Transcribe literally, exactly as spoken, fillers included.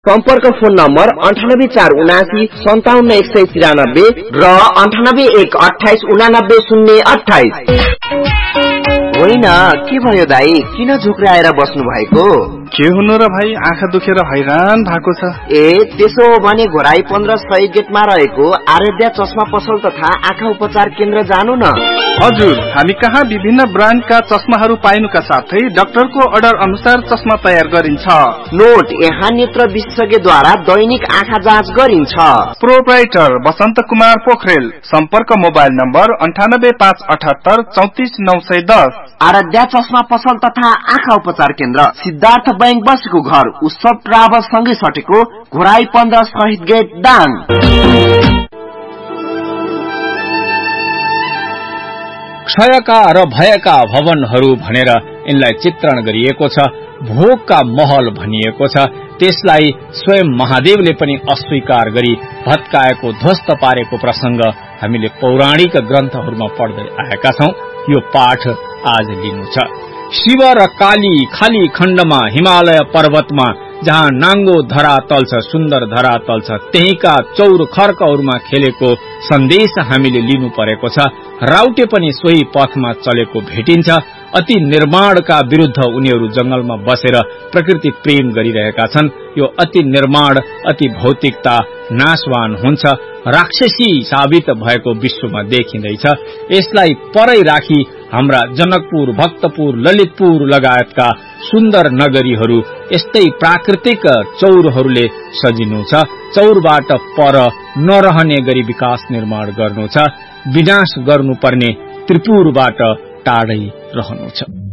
सम्पर्क phone number अन्ठानब्बे चार उनासी सन्ताउन्न एक सय तिरानब्बे र अन्ठानब्बे एक अठाइस उनानब्बे शून्य अठाइस। होइन के भयो दाई, किन झुक्राएर बस्नु भएको? के हुनु र भाइ, आँखा दुखेर हैरान भएको छ। ए त्यसो हो भने घोराई पन्ध्र सय गेटमा रहेको आराध्या चस्मा पसल तथा आँखा उपचार केन्द्र जानु न। हजुर, हामी कहाँ विभिन्न ब्रान्डका चस्माहरू पाइनुका साथै डाक्टरको अर्डर अनुसार चस्मा तयार गरिन्छ। नोट, यहाँ नेत्र विशेषज्ञद्वारा दैनिक आँखा जाँच गरिन्छ। प्रोप्राइटर बसन्त कुमार पोखरेल। सम्पर्क मोबाइल नम्बर अन्ठानब्बे पाँच अठहत्तर चौतिस नौ सय दस। आराध्या चस्मा पसल तथा आँखा उपचार केन्द्र, सिद्धार्थ बैंक बसेको घर, उत्सव ट्राभल सँगै सटेको घोराई पन्ध्र शहीद गेट दाङ। क्षयका र भयका भवनहरू भनेर यिनलाई चित्रण गरिएको छ। भोगका महल भनिएको छ। त्यसलाई स्वयं महादेवले पनि अस्वीकार गरी भत्काएको ध्वस्त पारेको प्रसंग हामीले पौराणिक ग्रन्थहरूमा पढ्दै आएका छौं। यो पाठ आज लिनु छ। शिव र काली खाली खण्डमा हिमालय पर्वतमा जहाँ नाङ्गो धरातल छ, सुन्दर धरातल छ, त्यहीका चौर खर्कहरूमा खेलेको सन्देश हामीले लिनु परेको छ। राउटे पनि सोही पथमा चलेको भेटिन्छ। अति निर्माणका विरुद्ध उनीहरू जंगलमा बसेर प्रकृति प्रेम गरिरहेका छन्। यो अति निर्माण, अति भौतिकता नाशवान हुन्छ, राक्षसी साबित भएको विश्वमा देखिँदैछ। यसलाई परै राखी हाम्रा जनकपुर, भक्तपुर, ललितपुर लगायतका सुन्दर नगरीहरू यस्तै प्राकृतिक चौरहरूले सजिनु छ। चौरबाट पर नरहने गरी विकास निर्माण गर्नु छ। विनाश गर्नुपर्ने त्रिपुरबाट टाढै रहनु छ।